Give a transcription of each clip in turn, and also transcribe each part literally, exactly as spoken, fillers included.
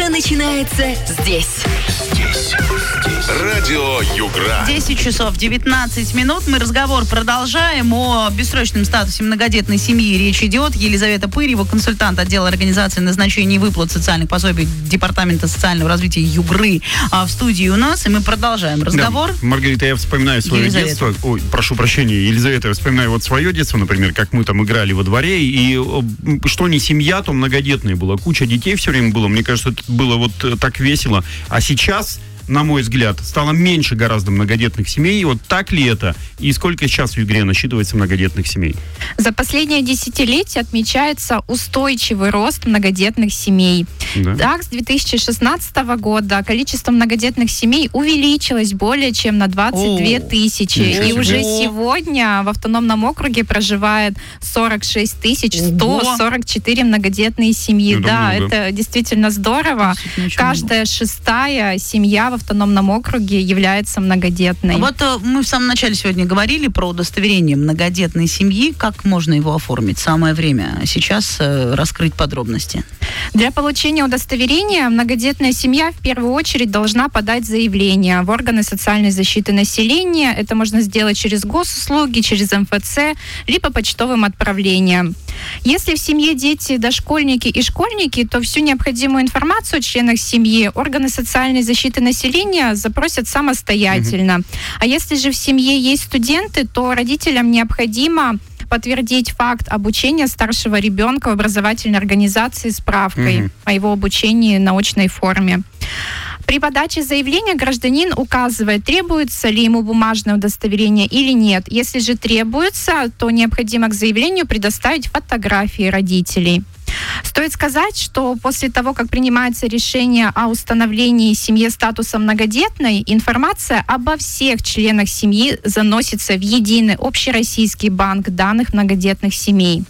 Утро начинается здесь. Здесь. Здесь. Радио Югра. десять часов девятнадцать минут. Мы разговор продолжаем о бессрочном статусе многодетной семьи. Речь идет. Елизавета Пырьева, консультант отдела организации назначения и выплат социальных пособий Департамента социального развития Югры, в студии у нас. И мы продолжаем разговор. Да. Маргарита, я вспоминаю свое Елизавета. детство. Ой, прошу прощения, Елизавета, я вспоминаю вот свое детство, например, как мы там играли во дворе. И что не семья, то многодетная была. Куча детей все время было. Мне кажется, это было вот так весело. А сейчас, на мой взгляд, стало меньше гораздо многодетных семей. Вот так ли это? И сколько сейчас в Югре насчитывается многодетных семей? За последние десятилетия отмечается устойчивый рост многодетных семей. Да. Так, с две тысячи шестнадцатого года количество многодетных семей увеличилось более чем на двадцать две тысячи. Ничего И себе. уже сегодня в автономном округе проживает сорок шесть тысяч сто сорок четыре многодетные семьи. Это да, много. это действительно здорово. Действительно очень Каждая шестая семья в автономном округе является многодетной. Вот э, мы в самом начале сегодня говорили про удостоверение многодетной семьи. Как можно его оформить? Самое время сейчас э, раскрыть подробности. Для получения удостоверения многодетная семья в первую очередь должна подать заявление в органы социальной защиты населения. Это можно сделать через госуслуги, через эм эф цэ, либо почтовым отправлением. Если в семье дети, дошкольники и школьники, то всю необходимую информацию о членах семьи органы социальной защиты населения запросят самостоятельно. Mm-hmm. А если же в семье есть студенты, то родителям необходимо подтвердить факт обучения старшего ребенка в образовательной организации справкой mm-hmm. о его обучении на очной форме. При подаче заявления гражданин указывает, требуется ли ему бумажное удостоверение или нет. Если же требуется, то необходимо к заявлению предоставить фотографии родителей. Стоит сказать, что после того, как принимается решение о установлении семьи статуса многодетной, информация обо всех членах семьи заносится в единый общероссийский банк данных многодетных семей.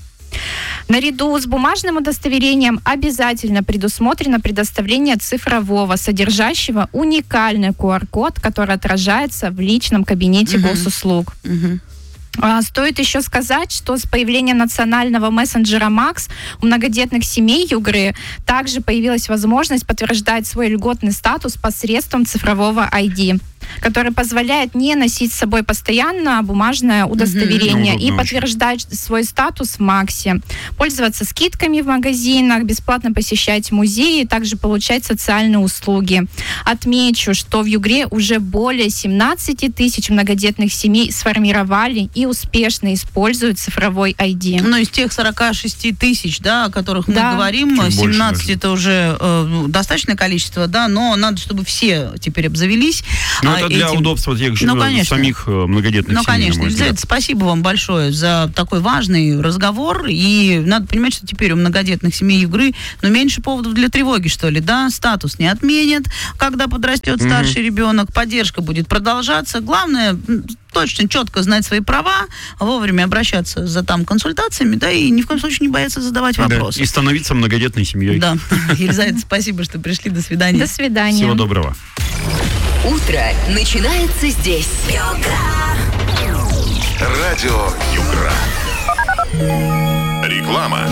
Наряду с бумажным удостоверением обязательно предусмотрено предоставление цифрового, содержащего уникальный ку ар код, который отражается в личном кабинете Угу. госуслуг. Угу. Стоит еще сказать, что с появлением национального мессенджера Макс у многодетных семей Югры также появилась возможность подтверждать свой льготный статус посредством цифрового ай ди, который позволяет не носить с собой постоянно бумажное удостоверение Удобно и очень. подтверждать свой статус в Максе, пользоваться скидками в магазинах, бесплатно посещать музеи, также получать социальные услуги. Отмечу, что в Югре уже более семнадцать тысяч многодетных семей сформировали и успешно используют цифровой ай ди. Ну, из тех сорока шести тысяч, да, о которых мы Да. говорим, Чуть семнадцать больше это уже э, ну, достаточное количество, да, но надо, чтобы все теперь обзавелись. Ну, а, это для этим. удобства тех же Ну, конечно. самих э, многодетных Ну, семей, на конечно. мой взгляд. Елизавета, спасибо вам большое за такой важный разговор. И надо понимать, что теперь у многодетных семей Югры, ну, меньше поводов для тревоги, что ли, да? Статус не отменят, когда подрастет Мгм. старший ребенок. Поддержка будет продолжаться. Главное, м, точно, четко знать свои права, вовремя обращаться за там консультациями, да, и ни в коем случае не бояться задавать Да, вопросы. и становиться многодетной семьей. Да. Елизавета, спасибо, что пришли. До свидания. До свидания. Всего доброго. Утро начинается здесь. Радио Югра. Реклама.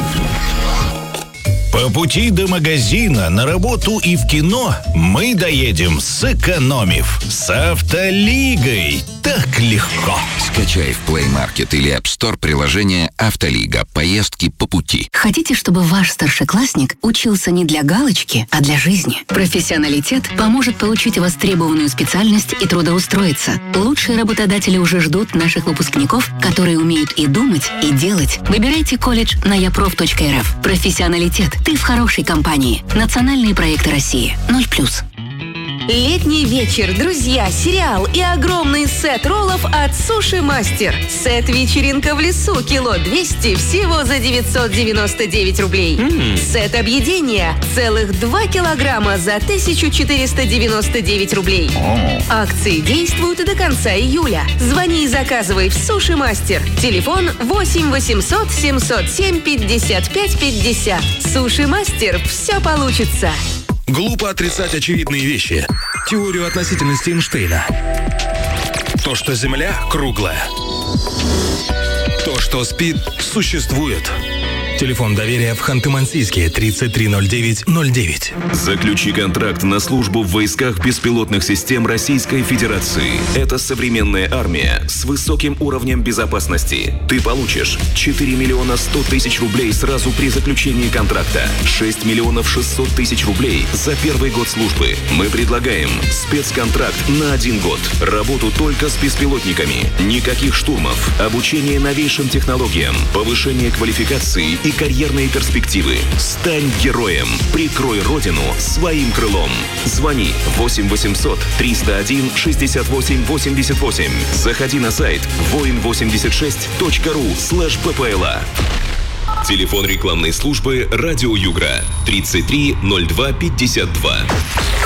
По пути до магазина, на работу и в кино мы доедем, сэкономив. С Автолигой. Так легко. Скачай в Play Market или App Store приложение «Автолига». Поездки по пути. Хотите, чтобы ваш старшеклассник учился не для галочки, а для жизни? Профессионалитет поможет получить востребованную специальность и трудоустроиться. Лучшие работодатели уже ждут наших выпускников, которые умеют и думать, и делать. Выбирайте колледж на япроф точка эр эф. Профессионалитет. Ты в хорошей компании. Национальные проекты России. ноль плюс. Летний вечер, друзья, сериал и огромный сет роллов от Суши Мастер. Сет «Вечеринка в лесу» кило двести всего за девятьсот девяносто девять рублей. Mm. Сет «Объедение» целых два килограмма за тысяча четыреста девяносто девять рублей. Oh. Акции действуют до конца июля. Звони и заказывай в Суши Мастер. Телефон восемь восемьсот семьсот семь пятьдесят пять пятьдесят. Суши Мастер. Все получится. Глупо отрицать очевидные вещи. Теорию относительности Эйнштейна. То, что Земля круглая. То, что спит, существует. Телефон доверия в Ханты-Мансийске тридцать три ноль девять ноль девять. Заключи контракт на службу в войсках беспилотных систем Российской Федерации. Это современная армия с высоким уровнем безопасности. Ты получишь четыре миллиона сто тысяч рублей сразу при заключении контракта, шесть миллионов шестьсот тысяч рублей за первый год службы. Мы предлагаем спецконтракт на один год. Работу только с беспилотниками. Никаких штурмов. Обучение новейшим технологиям. Повышение квалификации и карьерные перспективы. Стань героем. Прикрой родину своим крылом. Звони восемь восемьсот триста один шестьдесят восемь восемьдесят восемь. Заходи на сайт воин восемьдесят шесть точка ру слэш ППЛА. Телефон рекламной службы «Радио Югра» тридцать три ноль два пятьдесят два.